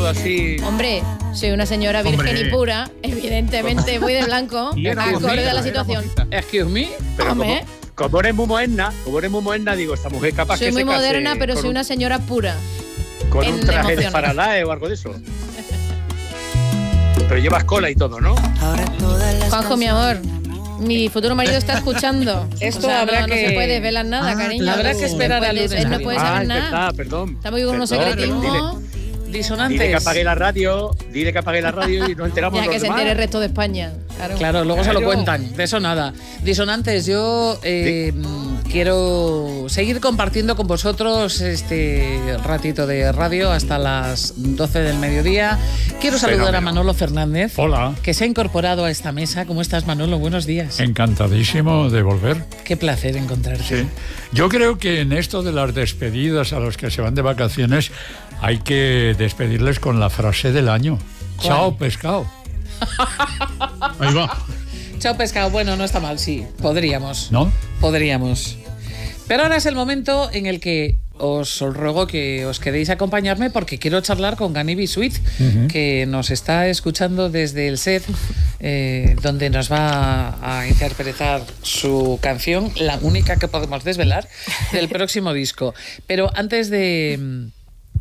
todo así. Hombre, soy una señora virgen y pura, evidentemente voy de blanco, acorde a la situación. Excuse me. Pero como eres muy moderna, digo, esta mujer capaz soy que se muy case moderna, pero soy un, una señora pura. Con un traje de Faraday o algo de eso. Pero llevas cola y todo, ¿no? Juanjo, mi amor, mi futuro marido está escuchando. Esto o sea, habrá no se puede desvelar nada, cariño. Claro. Habrá que esperar al lunes. Él no puede saber nada. Verdad, perdón. Estamos con unos secretismos. Disonantes. Dile que apague la radio y nos enteramos ya los que se demás. entere el resto de España. Claro, luego se lo cuentan. De eso nada. Disonantes, yo quiero seguir compartiendo con vosotros este ratito de radio hasta las 12 del mediodía. Quiero saludar a Manolo Fernández. Hola. Que se ha incorporado a esta mesa. ¿Cómo estás, Manolo? Buenos días. Encantadísimo de volver. Qué placer encontrarte. Sí. Yo creo que en esto de las despedidas a los que se van de vacaciones hay que despedirles con la frase del año. ¿Cuál? Chao, pescado. Ahí va. Chao, pescado. Bueno, no está mal, sí. Podríamos. ¿No? Podríamos. Pero ahora es el momento en el que os ruego que os quedéis a acompañarme porque quiero charlar con Gani Bisuit, que nos está escuchando desde el set, donde nos va a interpretar su canción, la única que podemos desvelar, del próximo disco. Pero antes de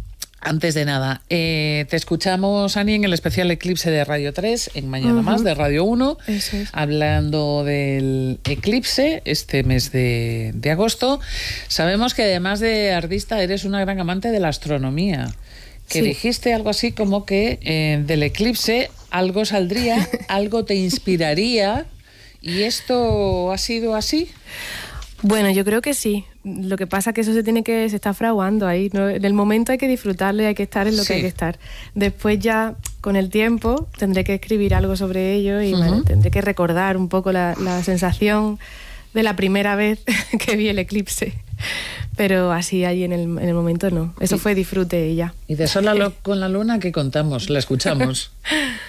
nada, te escuchamos, Ani, en el especial Eclipse de Radio 3, en Mañana Más, de Radio 1, hablando del eclipse este mes de agosto. Sabemos que además de artista eres una gran amante de la astronomía, que dijiste algo así como que del eclipse algo saldría, algo te inspiraría, ¿y esto ha sido así? Bueno, yo creo que sí. Lo que pasa es que eso se está fraguando ahí, ¿no? En el momento hay que disfrutarlo y hay que estar en lo que hay que estar. Después ya, con el tiempo, tendré que escribir algo sobre ello y bueno, tendré que recordar un poco la sensación de la primera vez que vi el eclipse. Pero así ahí en el momento no. Eso fue disfrute y ya. Y de Sola con la Luna, ¿qué contamos? La escuchamos.